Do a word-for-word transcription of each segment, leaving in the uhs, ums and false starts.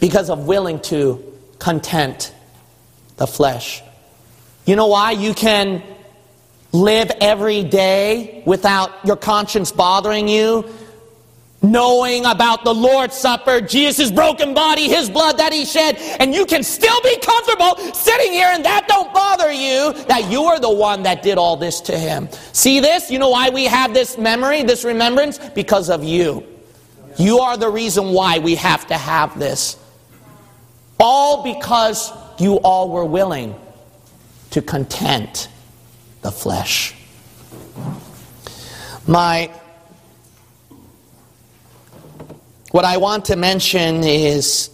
Because of willing to content the flesh. You know why you can live every day without your conscience bothering you? Knowing about the Lord's Supper, Jesus' broken body, His blood that He shed, and you can still be comfortable sitting here and that don't bother you, that you are the one that did all this to Him. See this? You know why we have this memory, this remembrance? Because of you. You are the reason why we have to have this. All because you all were willing to content the flesh. My What I want to mention is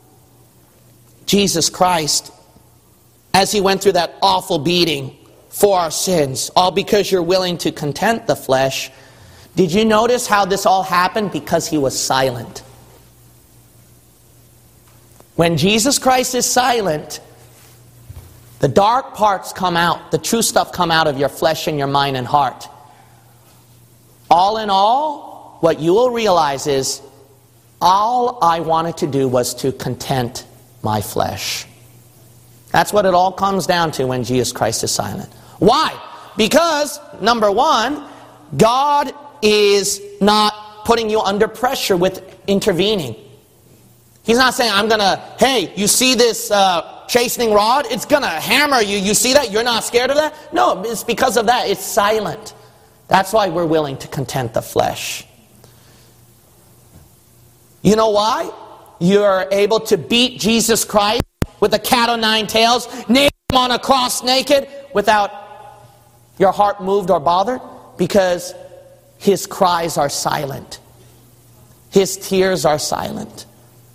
Jesus Christ, as He went through that awful beating for our sins, all because you're willing to content the flesh. Did you notice how this all happened? Because He was silent. When Jesus Christ is silent, the dark parts come out, the true stuff come out of your flesh and your mind and heart. All in all, what you will realize is, all I wanted to do was to content my flesh. That's what it all comes down to when Jesus Christ is silent. Why? Because, number one, God is not putting you under pressure with intervening. He's not saying, I'm going to, hey, you see this uh, chastening rod? It's going to hammer you. You see that? You're not scared of that? No, it's because of that. It's silent. That's why we're willing to content the flesh. You know why? You're able to beat Jesus Christ with a cat o' nine tails, nail Him on a cross naked, without your heart moved or bothered? Because His cries are silent. His tears are silent.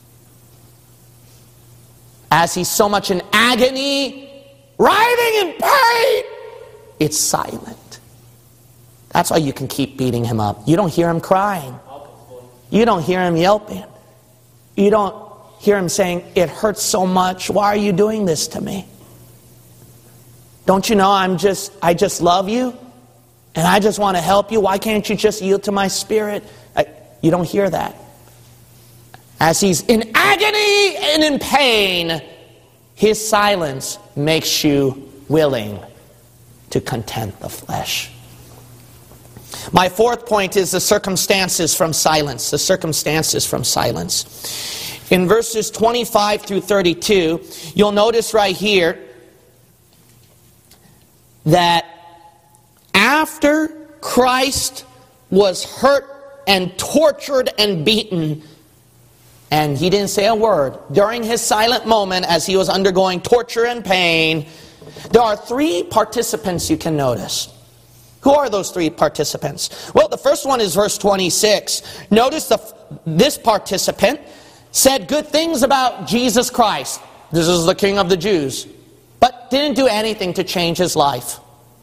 As He's so much in agony, writhing in pain, it's silent. That's why you can keep beating Him up. You don't hear Him crying. You don't hear Him yelping. You don't hear Him saying, it hurts so much. Why are you doing this to me? Don't you know I'm just, I just love you? And I just want to help you. Why can't you just yield to my spirit? I, you don't hear that. As He's in agony and in pain, His silence makes you willing to content the flesh. My fourth point is the circumstances from silence. The circumstances from silence. In verses twenty-five through thirty-two, you'll notice right here that after Christ was hurt and tortured and beaten, and He didn't say a word, during His silent moment as He was undergoing torture and pain, there are three participants you can notice. Who are those three participants? Well, the first one is verse twenty-six. Notice the, this participant said good things about Jesus Christ. This is the King of the Jews. But didn't do anything to change his life.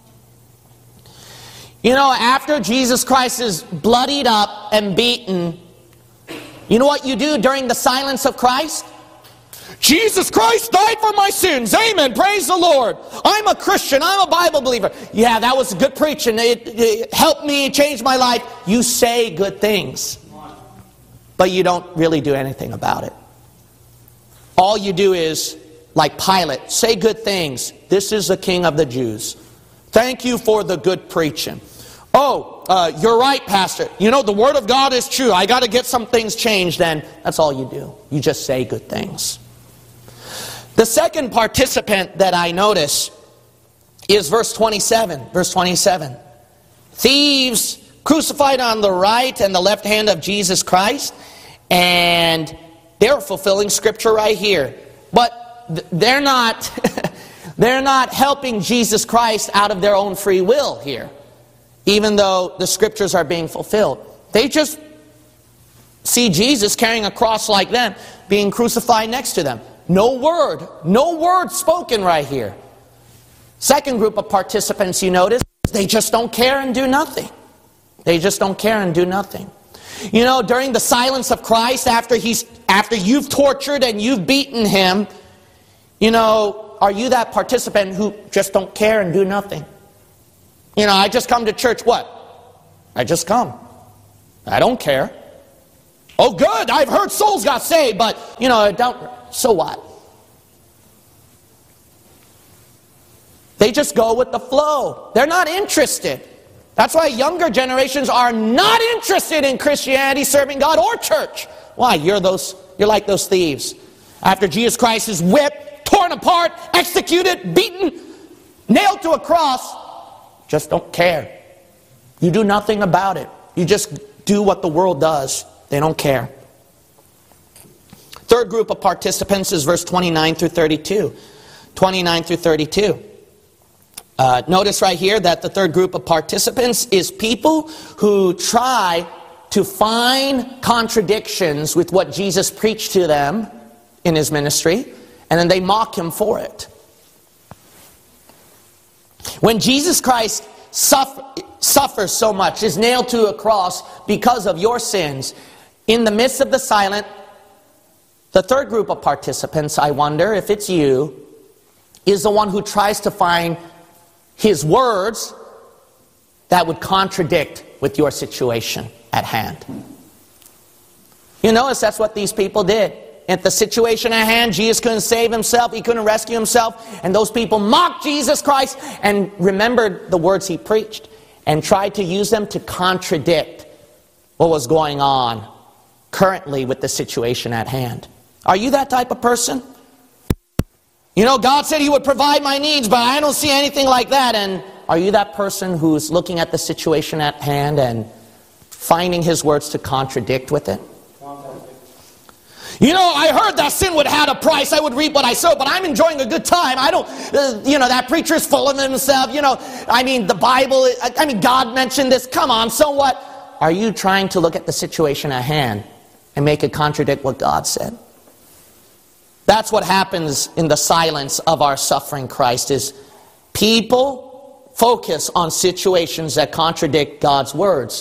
You know, after Jesus Christ is bloodied up and beaten, you know what you do during the silence of Christ? Jesus Christ died for my sins. Amen. Praise the Lord. I'm a Christian. I'm a Bible believer. Yeah, that was good preaching. It, it helped me change my life. You say good things, but you don't really do anything about it. All you do is, like Pilate, say good things. This is the King of the Jews. Thank you for the good preaching. Oh, uh, you're right, Pastor. You know, the Word of God is true. I got to get some things changed then. That's all you do. You just say good things. The second participant that I notice is verse twenty-seven. Verse twenty-seven. Thieves crucified on the right and the left hand of Jesus Christ. And they're fulfilling Scripture right here. But they're not, they're not helping Jesus Christ out of their own free will here. Even though the Scriptures are being fulfilled. They just see Jesus carrying a cross like them, being crucified next to them. No word, no word spoken right here. Second group of participants you notice, they just don't care and do nothing. They just don't care and do nothing. You know, during the silence of Christ, after he's after you've tortured and you've beaten Him, you know, are you that participant who just don't care and do nothing? You know, I just come to church, what? I just come. I don't care. Oh good, I've heard souls got saved, but, you know, don't, so what? They just go with the flow. They're not interested. That's why younger generations are not interested in Christianity, serving God, or church. Why? You're those, you're like those thieves. After Jesus Christ is whipped, torn apart, executed, beaten, nailed to a cross, just don't care. You do nothing about it. You just do what the world does. They don't care. Third group of participants is verse twenty-nine through thirty-two. twenty-nine through thirty-two. Uh, notice right here that the third group of participants is people who try to find contradictions with what Jesus preached to them in His ministry, and then they mock Him for it. When Jesus Christ suffer, suffers so much, is nailed to a cross because of your sins, in the midst of the silent, the third group of participants, I wonder if it's you, is the one who tries to find His words that would contradict with your situation at hand. You notice that's what these people did. At the situation at hand, Jesus couldn't save Himself, He couldn't rescue Himself, and those people mocked Jesus Christ and remembered the words He preached and tried to use them to contradict what was going on currently with the situation at hand. Are you that type of person? You know, God said He would provide my needs, but I don't see anything like that. And are you that person who's looking at the situation at hand and finding His words to contradict with it? You know, I heard that sin would have a price. I would reap what I sow, but I'm enjoying a good time. I don't, uh, you know, that preacher's full of himself. You know, I mean, the Bible, I, I mean, God mentioned this. Come on, so what? Are you trying to look at the situation at hand and make it contradict what God said? That's what happens in the silence of our suffering Christ, is people focus on situations that contradict God's words.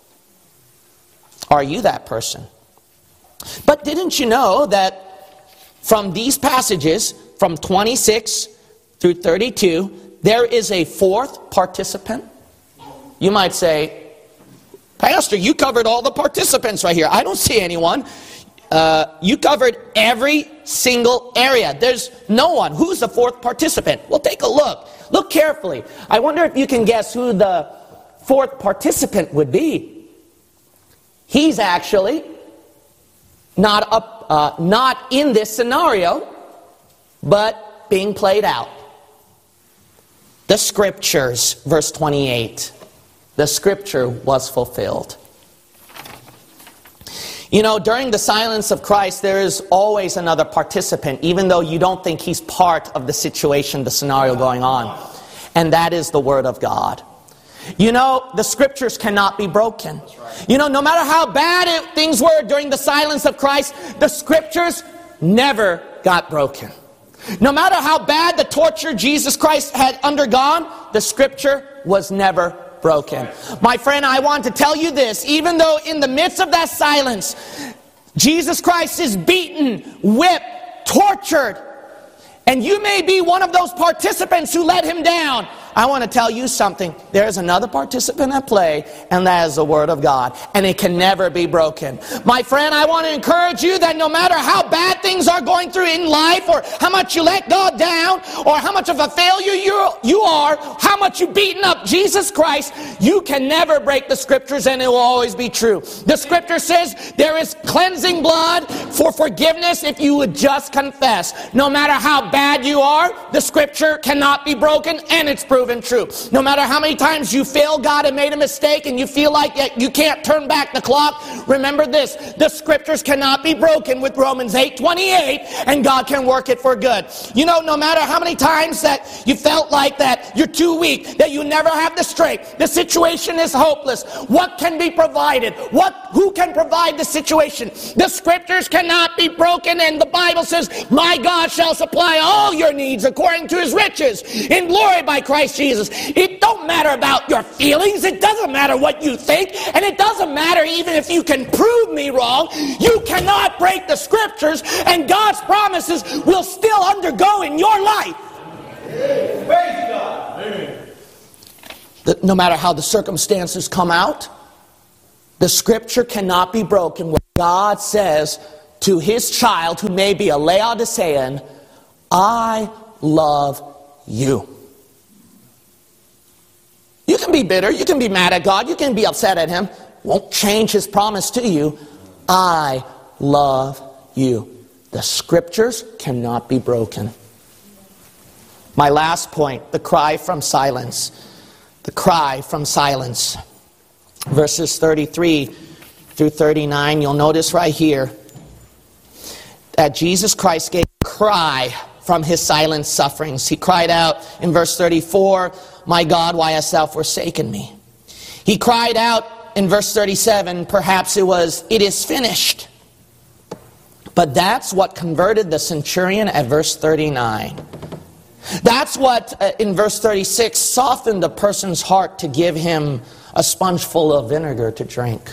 Are you that person? But didn't you know that from these passages, from twenty-six through thirty-two, there is a fourth participant? You might say, Pastor, you covered all the participants right here. I don't see anyone. Uh, you covered every single area. There's no one. Who's the fourth participant? Well, take a look. Look carefully. I wonder if you can guess who the fourth participant would be. He's actually not up, uh, not in this scenario, but being played out. The Scriptures, verse twenty-eight. The Scripture was fulfilled. You know, during the silence of Christ, there is always another participant, even though you don't think he's part of the situation, the scenario going on. And that is the Word of God. You know, the Scriptures cannot be broken. You know, no matter how bad it, things were during the silence of Christ, the Scriptures never got broken. No matter how bad the torture Jesus Christ had undergone, the Scripture was never broken. My friend, I want to tell you this. Even though in the midst of that silence, Jesus Christ is beaten, whipped, tortured, and you may be one of those participants who let Him down, I want to tell you something. There's another participant at play, and that is the Word of God. And it can never be broken. My friend, I want to encourage you that no matter how bad things are going through in life, or how much you let God down, or how much of a failure you, you are, how much you've beaten up Jesus Christ, you can never break the Scriptures, and it will always be true. The Scripture says there is cleansing blood for forgiveness if you would just confess. No matter how bad you are, the Scripture cannot be broken, and it's proven true. No matter how many times you failed God and made a mistake and you feel like you can't turn back the clock, remember this: the Scriptures cannot be broken with Romans eight twenty-eight, and God can work it for good. You know, no matter how many times that you felt like that you're too weak, that you never have the strength, the situation is hopeless, what can be provided? What, who can provide the situation? The Scriptures cannot be broken, and the Bible says, my God shall supply all your needs according to His riches in glory by Christ Jesus. It don't matter about your feelings. It doesn't matter what you think. And it doesn't matter even if you can prove me wrong. You cannot break the Scriptures, and God's promises will still undergo in your life. Praise God. Amen. No matter how the circumstances come out, the Scripture cannot be broken. What God says to His child, who may be a Laodicean, I love you. You can be bitter, you can be mad at God, you can be upset at Him. Won't change His promise to you. I love you. The Scriptures cannot be broken. My last point, the cry from silence. The cry from silence. Verses thirty-three through thirty-nine, you'll notice right here that Jesus Christ gave a cry from His silent sufferings. He cried out in verse thirty-four, my God, why hast thou forsaken me? He cried out in verse thirty-seven, perhaps it was, it is finished. But that's what converted the centurion at verse thirty-nine. That's what, uh, in verse thirty-six, softened the person's heart to give him a sponge full of vinegar to drink.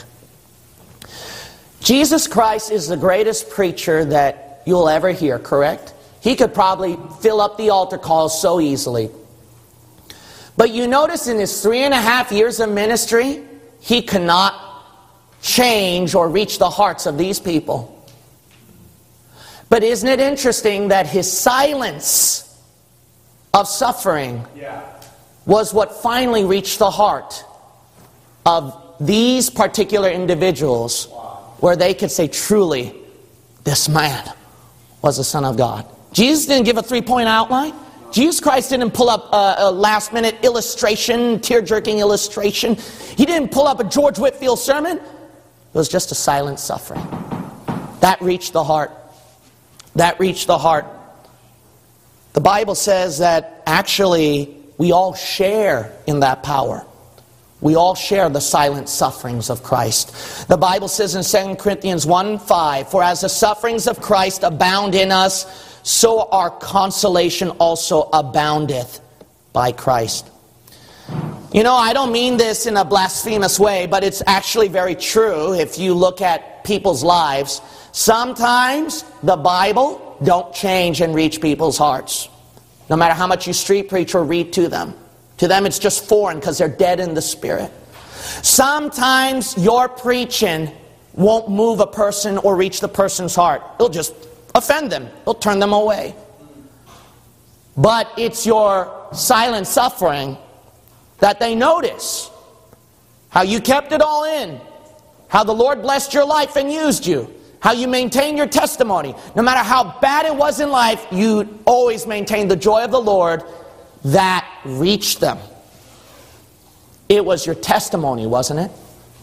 Jesus Christ is the greatest preacher that you'll ever hear, correct? He could probably fill up the altar calls so easily. But you notice in His three and a half years of ministry, He cannot change or reach the hearts of these people. But isn't it interesting that His silence of suffering was what finally reached the heart of these particular individuals, where they could say, truly, this man was the Son of God. Jesus didn't give a three-point outline. Jesus Christ didn't pull up a, a last-minute illustration, tear-jerking illustration. He didn't pull up a George Whitefield sermon. It was just a silent suffering. That reached the heart. That reached the heart. The Bible says that actually we all share in that power. We all share the silent sufferings of Christ. The Bible says in Second Corinthians one five, for as the sufferings of Christ abound in us, so our consolation also aboundeth by Christ. You know, I don't mean this in a blasphemous way, but it's actually very true if you look at people's lives. Sometimes the Bible don't change and reach people's hearts. No matter how much you street preach or read to them. To them it's just foreign because they're dead in the spirit. Sometimes your preaching won't move a person or reach the person's heart. It'll just offend them. It'll turn them away. But it's your silent suffering that they notice. How you kept it all in. How the Lord blessed your life and used you. How you maintain your testimony. No matter how bad it was in life, you always maintain the joy of the Lord. That reached them. It was your testimony, wasn't it?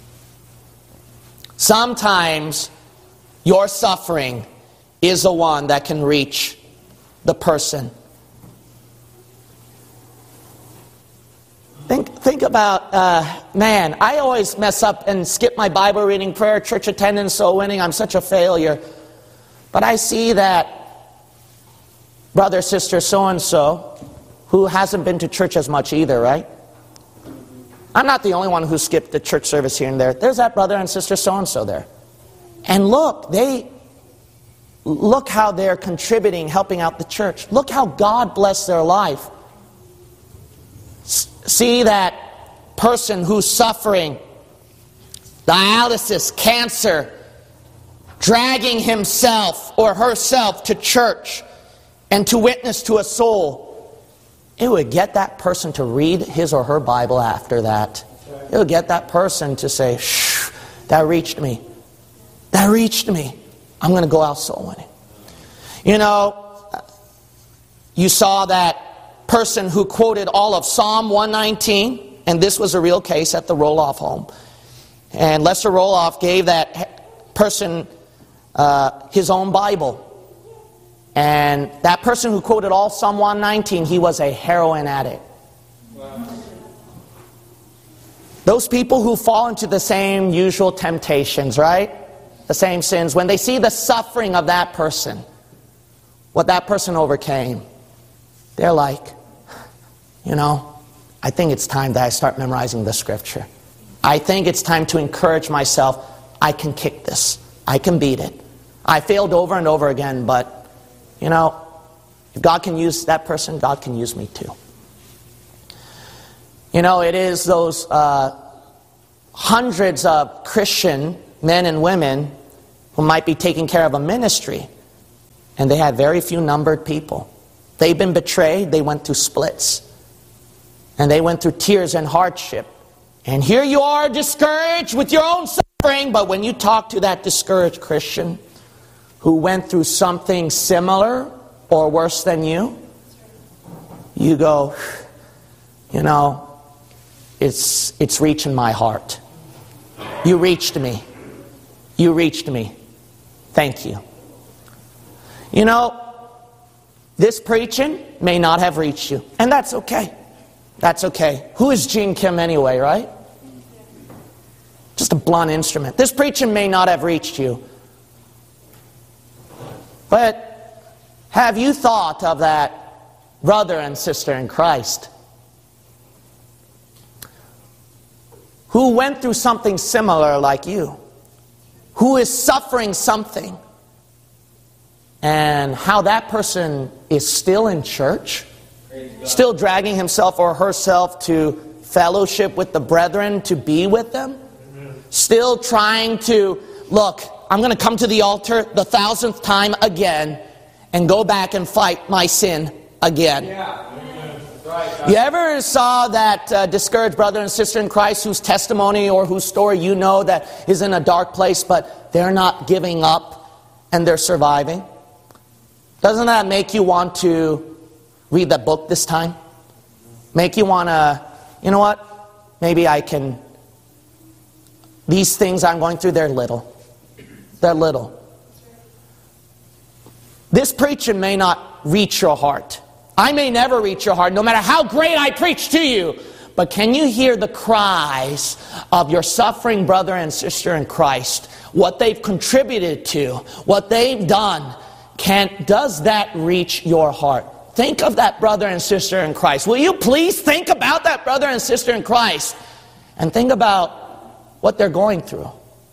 Sometimes your suffering is the one that can reach the person. Think, think about, uh, man, I always mess up and skip my Bible reading, prayer, church attendance, soul winning. I'm such a failure. But I see that brother, sister, so-and-so, who hasn't been to church as much either, right? I'm not the only one who skipped the church service here and there. There's that brother and sister so-and-so there. And look, they, look how they're contributing, helping out the church. Look how God blessed their life. See that person who's suffering dialysis, cancer, dragging himself or herself to church and to witness to a soul. It would get that person to read his or her Bible after that. It would get that person to say, shh, that reached me. That reached me. I'm going to go out soul winning. You know, you saw that person who quoted all of Psalm one nineteen, and this was a real case at the Roloff home. And Lester Roloff gave that person uh, his own Bible. And that person who quoted all Psalm one nineteen, he was a heroin addict. Wow. Those people who fall into the same usual temptations, right? The same sins. When they see the suffering of that person, what that person overcame, they're like, you know, I think it's time that I start memorizing the scripture. I think it's time to encourage myself. I can kick this. I can beat it. I failed over and over again, but you know, if God can use that person, God can use me too. You know, it is those uh, hundreds of Christian men and women who might be taking care of a ministry, and they had very few numbered people. They've been betrayed. They went through splits. And they went through tears and hardship. And here you are discouraged with your own suffering. But when you talk to that discouraged Christian who went through something similar or worse than you, you go, you know, it's, it's reaching my heart. You reached me. You reached me. Thank you. You know, this preaching may not have reached you. And that's okay. That's okay. Who is Gene Kim anyway, right? Just a blunt instrument. This preaching may not have reached you. But have you thought of that brother and sister in Christ who went through something similar like you, who is suffering something, and how that person is still in church, still dragging himself or herself to fellowship with the brethren, to be with them, still trying to, look, I'm going to come to the altar the thousandth time again and go back and fight my sin again. You ever saw that uh, discouraged brother and sister in Christ whose testimony or whose story you know that is in a dark place, but they're not giving up and they're surviving? Doesn't that make you want to read that book this time? Make you want to, you know what? Maybe I can, these things I'm going through, they're little. They're little. This preaching may not reach your heart. I may never reach your heart, no matter how great I preach to you. But can you hear the cries of your suffering brother and sister in Christ? What they've contributed to, what they've done. Can, does that reach your heart? Think of that brother and sister in Christ. Will you please think about that brother and sister in Christ? And think about what they're going through.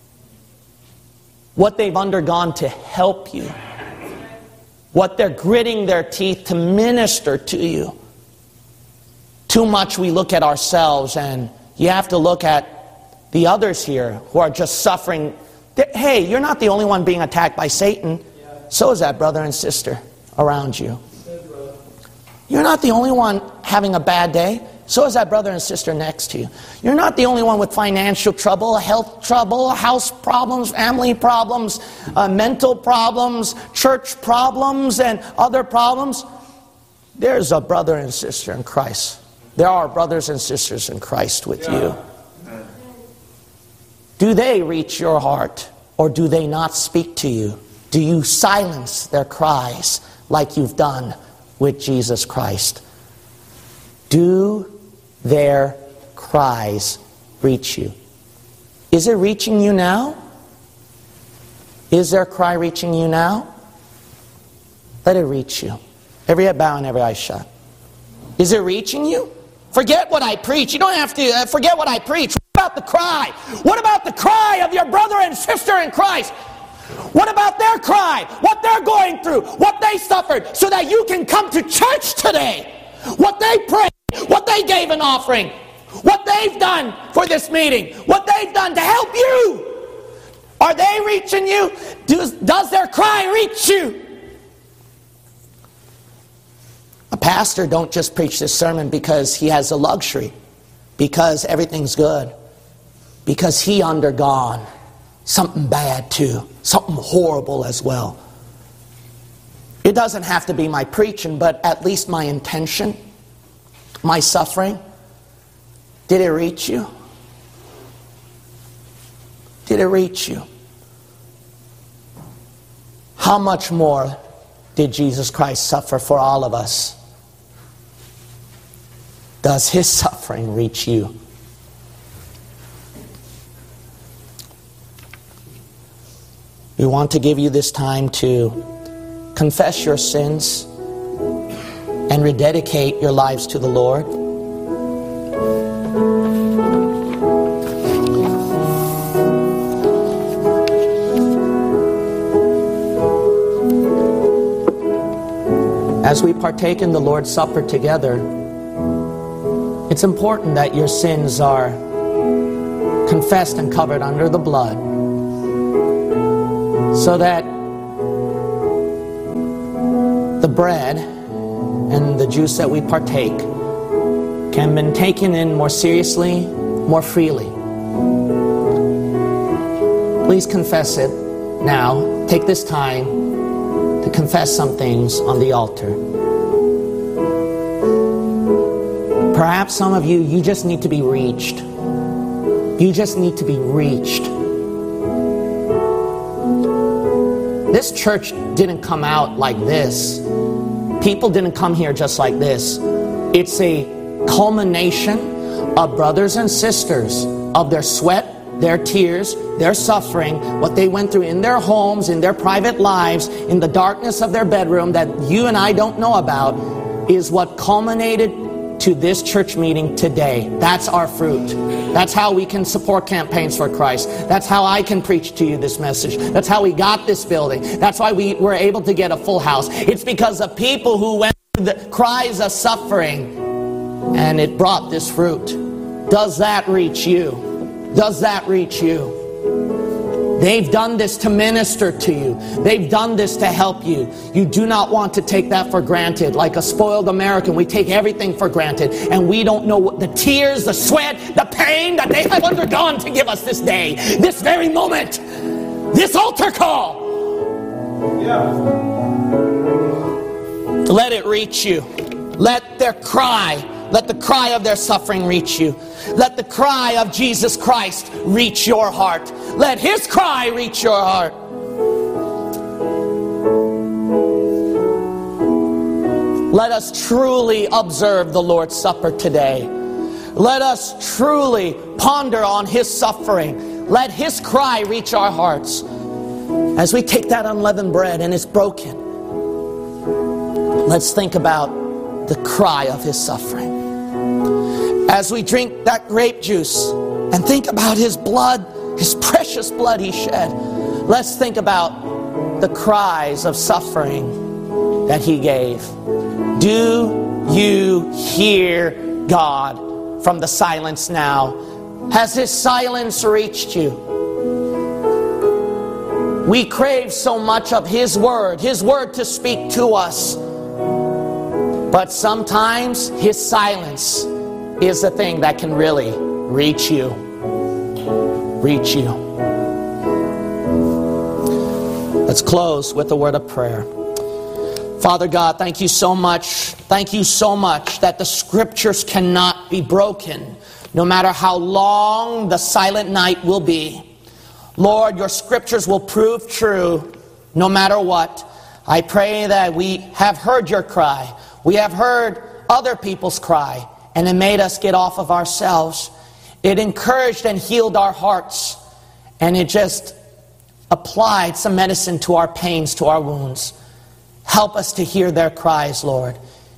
What they've undergone to help you. What they're gritting their teeth to minister to you. Too much we look at ourselves, and you have to look at the others here who are just suffering. Hey, you're not the only one being attacked by Satan. So is that brother and sister around you. You're not the only one having a bad day. So is that brother and sister next to you. You're not the only one with financial trouble, health trouble, house problems, family problems, uh, mental problems, church problems, and other problems. There's a brother and sister in Christ. There are brothers and sisters in Christ with you. Do they reach your heart, or do they not speak to you? Do you silence their cries like you've done with Jesus Christ? Do their cries reach you? Is it reaching you now? Is their cry reaching you now? Let it reach you. Every head bowed and every eye shut. Is it reaching you? Forget what I preach. You don't have to uh, forget what I preach. What about the cry? What about the cry of your brother and sister in Christ? What about their cry? What they're going through? What they suffered? So that you can come to church today. What they prayed. What they gave an offering. What they've done for this meeting. What they've done to help you. Are they reaching you? Does, does their cry reach you? A pastor don't just preach this sermon because he has a luxury. Because everything's good. Because he undergone something bad too. Something horrible as well. It doesn't have to be my preaching, but at least my intention, my suffering. Did it reach you? Did it reach you? How much more did Jesus Christ suffer for all of us? Does His suffering reach you? We want to give you this time to confess your sins and rededicate your lives to the Lord. As we partake in the Lord's Supper together, it's important that your sins are confessed and covered under the blood, so that the bread and the juice that we partake can be taken in more seriously, more freely. Please confess it now. Take this time to confess some things on the altar. Perhaps some of you, you just need to be reached. You just need to be reached. This church didn't come out like this. People didn't come here just like this. It's a culmination of brothers and sisters, of their sweat, their tears, their suffering, what they went through in their homes, in their private lives, in the darkness of their bedroom that you and I don't know about, is what culminated to this church meeting today. That's our fruit. That's how we can support campaigns for Christ. That's how I can preach to you this message. That's how we got this building. That's why we were able to get a full house. It's because of people who went through the cries of suffering, and it brought this fruit. Does that reach you? Does that reach you? They've done this to minister to you. They've done this to help you. You do not want to take that for granted. Like a spoiled American, we take everything for granted, and we don't know what the tears, the sweat, the pain that they have undergone to give us this day, this very moment, this altar call. Yeah. Let it reach you. Let their cry, let the cry of their suffering reach you. Let the cry of Jesus Christ reach your heart. Let His cry reach your heart. Let us truly observe the Lord's Supper today. Let us truly ponder on His suffering. Let His cry reach our hearts. As we take that unleavened bread and it's broken, let's think about the cry of His suffering. As we drink that grape juice and think about His blood, His precious blood He shed, let's think about the cries of suffering that He gave. Do you hear God from the silence now? Has His silence reached you? We crave so much of His Word, His Word to speak to us. But sometimes His silence is the thing that can really reach you. Reach you. Let's close with a word of prayer. Father God, thank you so much. Thank you so much that the Scriptures cannot be broken, no matter how long the silent night will be. Lord, your Scriptures will prove true no matter what. I pray that we have heard your cry. We have heard other people's cry, and it made us get off of ourselves. It encouraged and healed our hearts, and it just applied some medicine to our pains, to our wounds. Help us to hear their cries, Lord.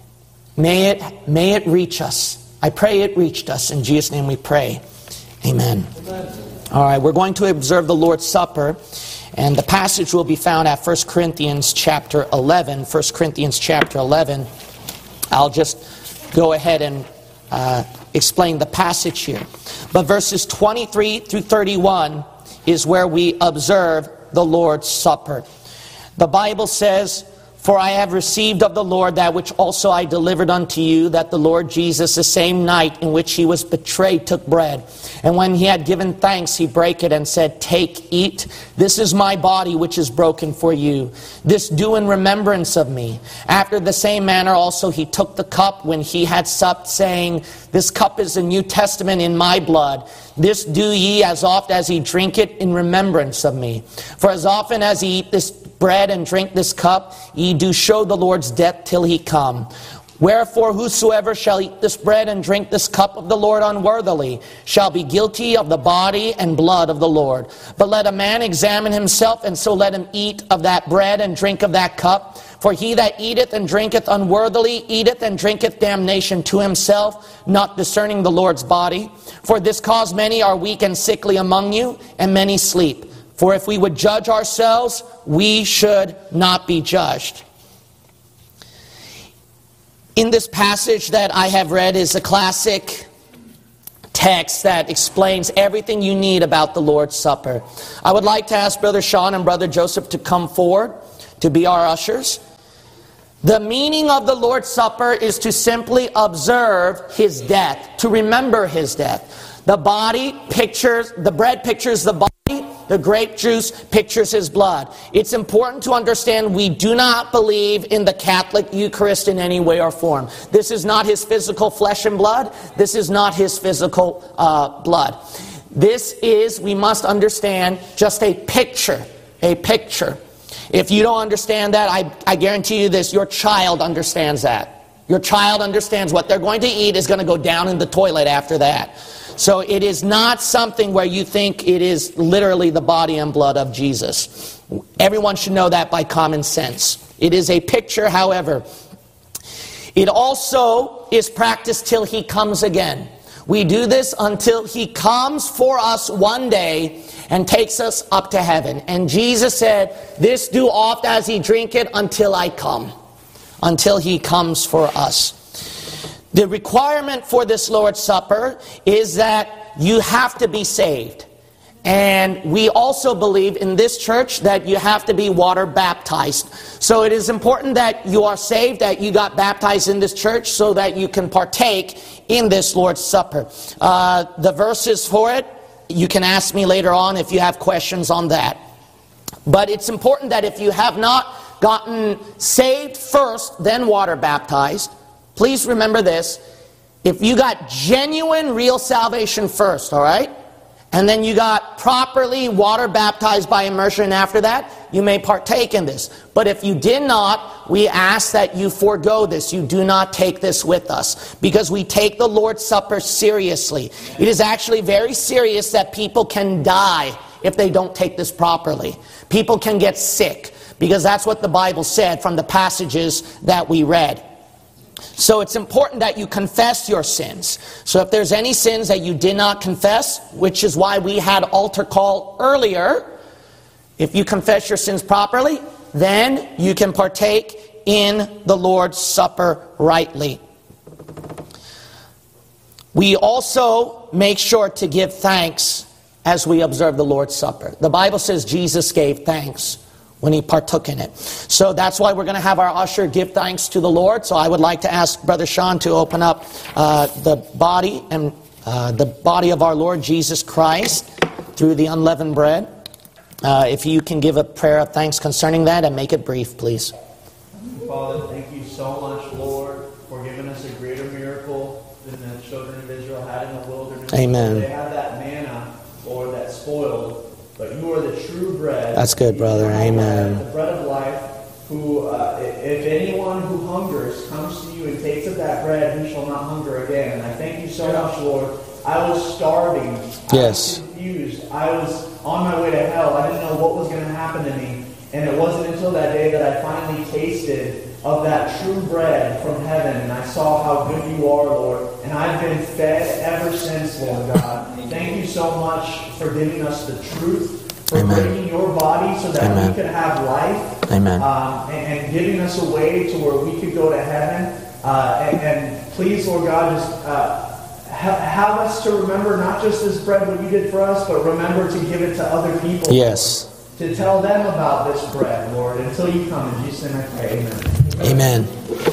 May it, may it reach us. I pray it reached us. In Jesus' name we pray. Amen. Amen. All right, we're going to observe the Lord's Supper, and the passage will be found at First Corinthians chapter eleven. First Corinthians chapter eleven. I'll just go ahead and uh, explain the passage here. But verses twenty-three through thirty-one is where we observe the Lord's Supper. The Bible says, "For I have received of the Lord that which also I delivered unto you, that the Lord Jesus, the same night in which He was betrayed, took bread. And when He had given thanks, He brake it and said, Take, eat. This is my body which is broken for you. This do in remembrance of me. After the same manner also He took the cup when He had supped, saying, This cup is the New Testament in my blood. This do ye as oft as ye drink it in remembrance of me. For as often as ye eat this bread and drink this cup, ye do show the Lord's death till He come. Wherefore whosoever shall eat this bread and drink this cup of the Lord unworthily shall be guilty of the body and blood of the Lord. But let a man examine himself, and so let him eat of that bread and drink of that cup. For he that eateth and drinketh unworthily eateth and drinketh damnation to himself, not discerning the Lord's body. For this cause many are weak and sickly among you, and many sleep. For if we would judge ourselves, we should not be judged." In this passage that I have read is a classic text that explains everything you need about the Lord's Supper. I would like to ask Brother Sean and Brother Joseph to come forward to be our ushers. The meaning of the Lord's Supper is to simply observe His death, to remember His death. The body pictures, the bread pictures the body, the grape juice pictures His blood. It's important to understand we do not believe in the Catholic Eucharist in any way or form. This is not His physical flesh and blood. This is not His physical uh, blood. This is, we must understand, just a picture, a picture. If you don't understand that, I, I guarantee you this, your child understands that. Your child understands what they're going to eat is going to go down in the toilet after that. So it is not something where you think it is literally the body and blood of Jesus. Everyone should know that by common sense. It is a picture, however. It also is practiced till He comes again. We do this until He comes for us one day and takes us up to heaven. And Jesus said, this do oft as ye drink it until I come. Until He comes for us. The requirement for this Lord's Supper is that you have to be saved. And we also believe in this church that you have to be water baptized. So it is important that you are saved, that you got baptized in this church so that you can partake in this Lord's Supper. Uh, the verses for it, you can ask me later on if you have questions on that. But it's important that if you have not gotten saved first, then water baptized, please remember this. If you got genuine, real salvation first, all right? And then you got properly water baptized by immersion after that, you may partake in this. But if you did not, we ask that you forego this. You do not take this with us. Because we take the Lord's Supper seriously. It is actually very serious that people can die if they don't take this properly. People can get sick. Because that's what the Bible said from the passages that we read. So it's important that you confess your sins. So if there's any sins that you did not confess, which is why we had altar call earlier, if you confess your sins properly, then you can partake in the Lord's Supper rightly. We also make sure to give thanks as we observe the Lord's Supper. The Bible says Jesus gave thanks when He partook in it. So that's why we're going to have our usher give thanks to the Lord. So I would like to ask Brother Sean to open up uh, the body and uh, the body of our Lord Jesus Christ through the unleavened bread. Uh, if you can give a prayer of thanks concerning that and make it brief, please. Father, thank you so much, Lord, for giving us a greater miracle than the children of Israel had in the wilderness. Amen. They had that manna, Lord, that spoiled. But you are the true bread. That's good, brother. Amen. The bread of life. Who, uh, if anyone who hungers comes to you and takes of that bread, he shall not hunger again. And I thank you so much, Lord. I was starving. I yes. was confused. I was on my way to hell. I didn't know what was going to happen to me. And it wasn't until that day that I finally tasted of that true bread from heaven. And I saw how good you are, Lord. And I've been fed ever since, Lord God. Thank you so much for giving us the truth, for Amen. Breaking your body so that Amen. We could have life, Amen. Um, and, and giving us a way to where we could go to heaven. Uh, and, and please, Lord God, just uh, ha- have us to remember not just this bread, what you did for us, but remember to give it to other people. Yes. To tell them about this bread, Lord, until you come. In Jesus' name I pray. Amen. Amen.